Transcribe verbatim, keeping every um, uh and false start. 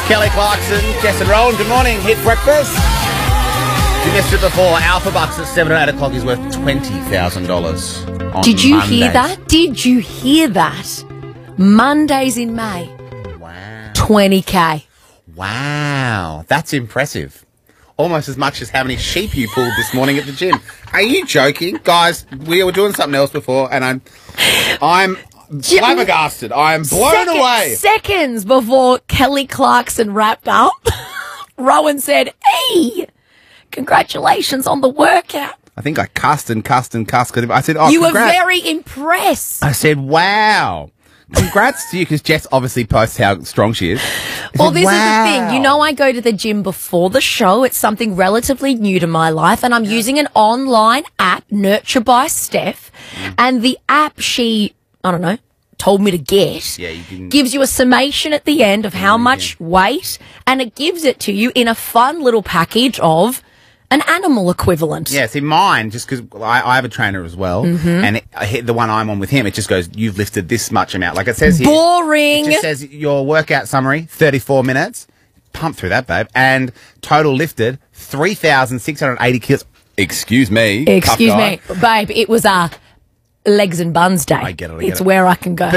Kelly Clarkson, Jess and Rowan, good morning. Hit breakfast. You missed it before. Alpha Bucks at seven or eight o'clock is worth twenty thousand dollars. Did you Mondays. hear that? Did you hear that? Mondays in May. Wow. twenty K. Wow. That's impressive. Almost as much as how many sheep you pulled this morning at the gym. Are you joking? Guys, we were doing something else before, and I'm I'm flabbergasted. I'm blown Second, away. Seconds before Kelly Clarkson wrapped up, Rowan said, hey, congratulations on the workout. I think I cussed and cussed and cussed. I said, oh, You congrats. were very impressed. I said, wow. Congrats to you, because Jess obviously posts how strong she is. I Well, said, this wow. is the thing. You know, I go to the gym before the show. It's something relatively new to my life, and I'm using an online app, Nurture by Steph, Mm. and the app she, I don't know, told me to get Yeah, you didn't- gives you a summation at the end of how much weight, and it gives it to you in a fun little package of an animal equivalent. Yeah, see, mine, just because I, I have a trainer as well, Mm-hmm. and it, I hit the one I'm on with him, it just goes, you've lifted this much amount. Like it says here. Boring. It just says your workout summary, thirty-four minutes. Pump through that, babe. And total lifted, three thousand six hundred eighty kilos. Excuse me. tough Excuse guy. me, babe, it was a legs and buns day. I get it, I get it's it. where I can go.